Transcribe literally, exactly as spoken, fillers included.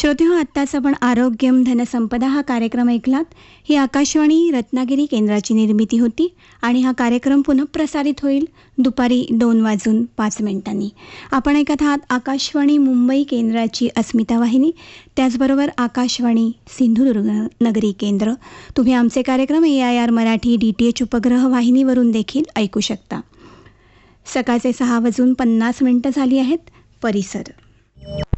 श्रोते हो, आत्ताच आपण आरोग्यम धनसंपदा हा कार्यक्रम ऐकलात. ही आकाशवाणी रत्नागिरी केंद्राची निर्मिती होती आणि हा कार्यक्रम पुनः प्रसारित होईल दुपारी दोन वाजून पाच मिनिटांनी. आपण ऐकत आहात आकाशवाणी मुंबई केंद्राची अस्मिता वाहिनी, त्याचबरोबर आकाशवाणी सिंधुदुर्ग नगरी केंद्र. तुम्ही आमचे कार्यक्रम ए I R Marathi D T H उपग्रह वाहिनीवरून देखील ऐकू शकता. सकाळचे सहा वाजून पन्नास मिनिटं झाली आहेत. परिसर